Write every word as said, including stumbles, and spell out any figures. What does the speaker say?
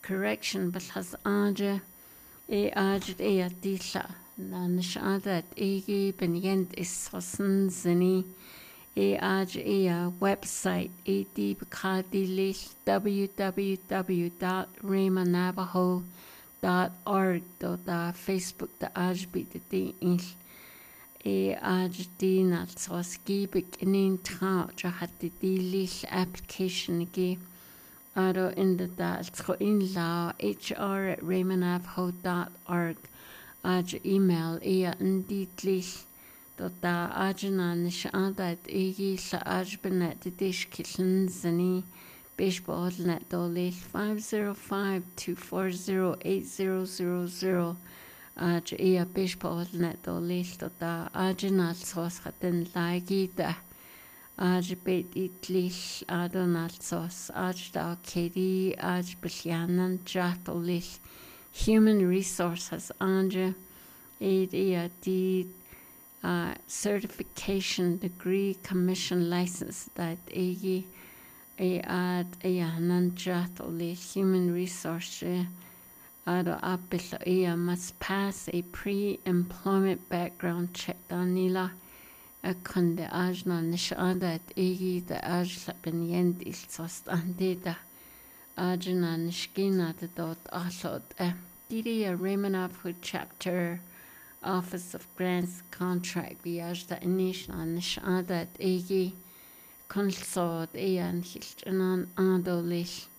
correction but has aja e aja e atila na nishada at egi benyend is hosen zini e aja e a website e di bkadi lish w w w dot rema navajo dot org dot Facebook da ajbi de di inch e aja di na tsoski beginning tra hat di lish application gi Aro in the dal in la hr at raymondnavajo dot org aj email ia nditlich dot da ajna nishada at igi sa ajbenet the dish kitchen zani baseball net dolly five zero five two four zero eight zero zero zero aj ia baseball net dolly dot da ajna sos hatten lagi da Aj bet itlich adonalsos aj da kedi aj billianan jatolich human resources anja ed ia di uh, certification degree commission license that egi e ad ia nan jatolich human resource ado abil ia must pass a pre-employment background check danila a kunde ajna nishada at egi da ajla benyend ilsost andida ajna nishkina the dot ahlod a didi a Raymond chapter office of grants contract viaj da inishna nishada at egi konsod ean hilchanan andolish